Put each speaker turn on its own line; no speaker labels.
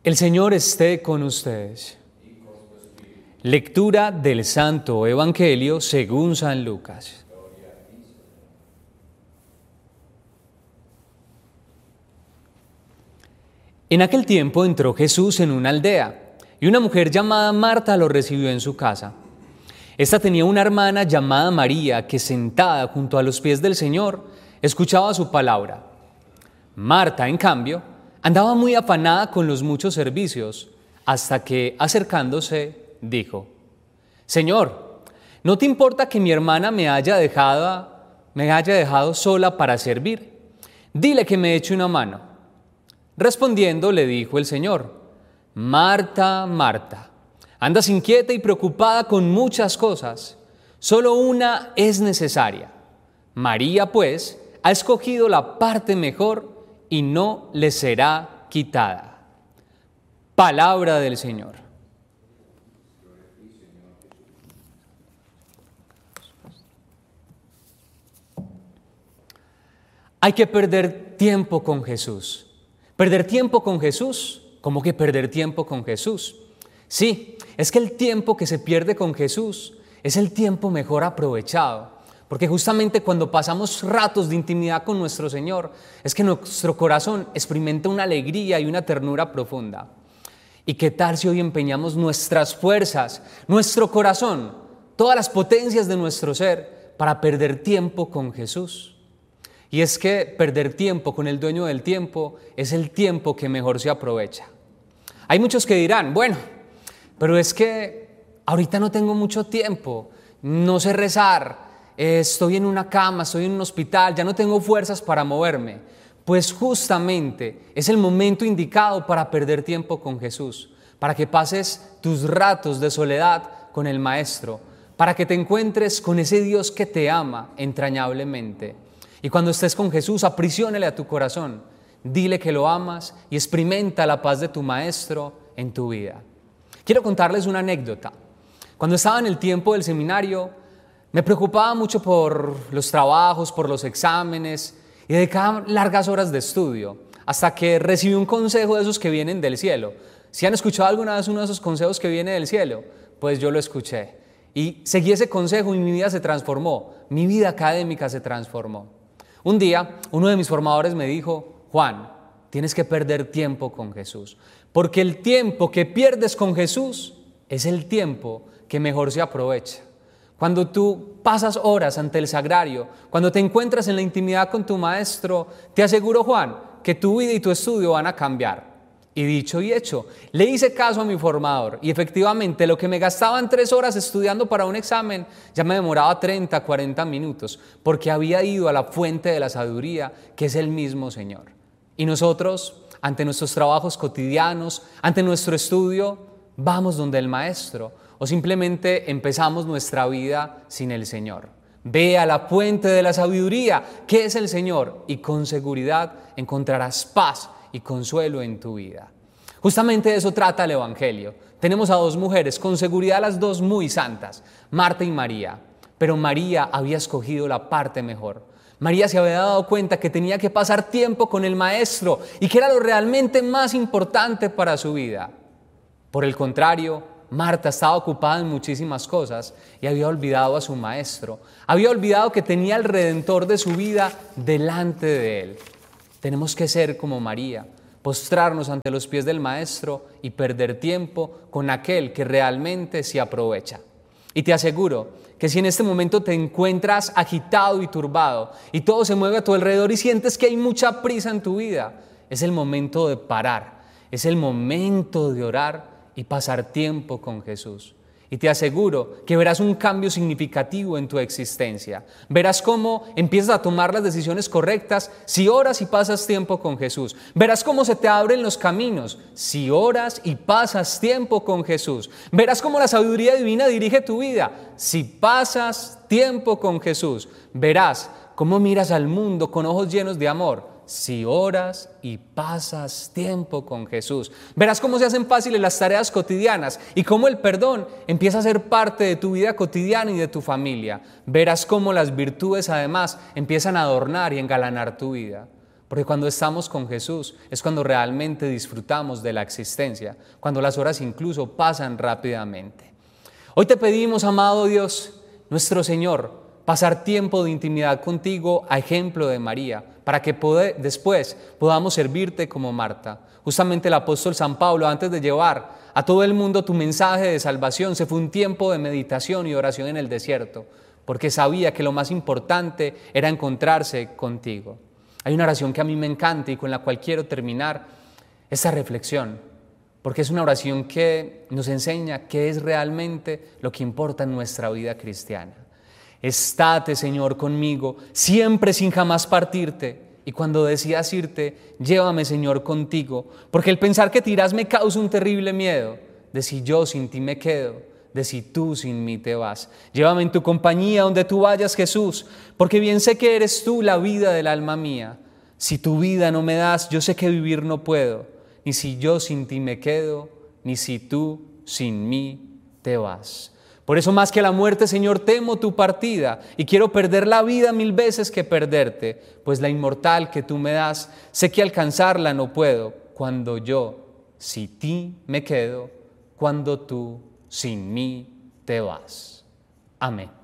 El Señor esté con ustedes. Lectura del Santo Evangelio según San Lucas. En aquel tiempo entró Jesús en una aldea, y una mujer llamada Marta lo recibió en su casa. Esta tenía una hermana llamada María, que sentada junto a los pies del Señor, escuchaba su palabra. Marta, en cambio, andaba muy afanada con los muchos servicios, hasta que, acercándose, dijo: Señor, ¿no te importa que mi hermana me haya dejado sola para servir? Dile que me eche una mano. Respondiendo, le dijo el Señor: Marta, Marta, andas inquieta y preocupada con muchas cosas. Solo una es necesaria. María, pues, ha escogido la parte mejor y no le será quitada. Palabra del Señor. Hay que perder tiempo con Jesús. ¿Perder tiempo con Jesús? ¿Cómo que perder tiempo con Jesús? Sí, es que el tiempo que se pierde con Jesús es el tiempo mejor aprovechado. Porque justamente cuando pasamos ratos de intimidad con nuestro Señor, es que nuestro corazón experimenta una alegría y una ternura profunda. ¿Y qué tal si hoy empeñamos nuestras fuerzas, nuestro corazón, todas las potencias de nuestro ser para perder tiempo con Jesús? Y es que perder tiempo con el dueño del tiempo es el tiempo que mejor se aprovecha. Hay muchos que dirán: bueno, pero es que ahorita no tengo mucho tiempo, no sé rezar, estoy en una cama, estoy en un hospital, ya no tengo fuerzas para moverme. Pues justamente es el momento indicado para perder tiempo con Jesús, para que pases tus ratos de soledad con el Maestro, para que te encuentres con ese Dios que te ama entrañablemente. Y cuando estés con Jesús, aprisionale a tu corazón, dile que lo amas y experimenta la paz de tu Maestro en tu vida. Quiero contarles una anécdota. Cuando estaba en el tiempo del seminario, me preocupaba mucho por los trabajos, por los exámenes y dedicaba largas horas de estudio, hasta que recibí un consejo de esos que vienen del cielo. ¿Si han escuchado alguna vez uno de esos consejos que viene del cielo? Pues yo lo escuché y seguí ese consejo y mi vida se transformó, mi vida académica se transformó. Un día, uno de mis formadores me dijo: Juan, tienes que perder tiempo con Jesús, porque el tiempo que pierdes con Jesús es el tiempo que mejor se aprovecha. Cuando tú pasas horas ante el sagrario, cuando te encuentras en la intimidad con tu Maestro, te aseguro, Juan, que tu vida y tu estudio van a cambiar. Y dicho y hecho, le hice caso a mi formador y efectivamente lo que me gastaba en 3 horas estudiando para un examen, ya me demoraba 30, 40 minutos, porque había ido a la fuente de la sabiduría, que es el mismo Señor. Y nosotros, ante nuestros trabajos cotidianos, ante nuestro estudio, vamos donde el Maestro o simplemente empezamos nuestra vida sin el Señor. Ve a la fuente de la sabiduría, que es el Señor, y con seguridad encontrarás paz y consuelo en tu vida. Justamente de eso trata el Evangelio. Tenemos a 2 mujeres, con seguridad las 2 muy santas, Marta y María, pero María había escogido la parte mejor. María se había dado cuenta que tenía que pasar tiempo con el Maestro y que era lo realmente más importante para su vida. Por el contrario, Marta estaba ocupada en muchísimas cosas y había olvidado a su Maestro, había olvidado que tenía al Redentor de su vida delante de él. Tenemos que ser como María, postrarnos ante los pies del Maestro y perder tiempo con aquel que realmente se aprovecha. Y te aseguro que si en este momento te encuentras agitado y turbado y todo se mueve a tu alrededor y sientes que hay mucha prisa en tu vida, es el momento de parar, es el momento de orar y pasar tiempo con Jesús. Y te aseguro que verás un cambio significativo en tu existencia. Verás cómo empiezas a tomar las decisiones correctas si oras y pasas tiempo con Jesús. Verás cómo se te abren los caminos si oras y pasas tiempo con Jesús. Verás cómo la sabiduría divina dirige tu vida si pasas tiempo con Jesús. Verás cómo miras al mundo con ojos llenos de amor si oras y pasas tiempo con Jesús. Verás cómo se hacen fáciles las tareas cotidianas y cómo el perdón empieza a ser parte de tu vida cotidiana y de tu familia. Verás cómo las virtudes además empiezan a adornar y engalanar tu vida. Porque cuando estamos con Jesús es cuando realmente disfrutamos de la existencia, cuando las horas incluso pasan rápidamente. Hoy te pedimos, amado Dios, nuestro Señor, pasar tiempo de intimidad contigo a ejemplo de María, para que después podamos servirte como Marta. Justamente el apóstol San Pablo, antes de llevar a todo el mundo tu mensaje de salvación, se fue un tiempo de meditación y oración en el desierto, porque sabía que lo más importante era encontrarse contigo. Hay una oración que a mí me encanta y con la cual quiero terminar esta reflexión, porque es una oración que nos enseña qué es realmente lo que importa en nuestra vida cristiana. Estate, Señor, conmigo, siempre sin jamás partirte, y cuando decidas irte, llévame, Señor, contigo, porque el pensar que te irás me causa un terrible miedo, de si yo sin ti me quedo, de si tú sin mí te vas. Llévame en tu compañía donde tú vayas, Jesús, porque bien sé que eres tú la vida del alma mía. Si tu vida no me das, yo sé que vivir no puedo, ni si yo sin ti me quedo, ni si tú sin mí te vas. Por eso más que la muerte, Señor, temo tu partida y quiero perder la vida 1000 veces que perderte, pues la inmortal que tú me das, sé que alcanzarla no puedo, cuando yo, si ti me quedo, cuando tú sin mí te vas. Amén.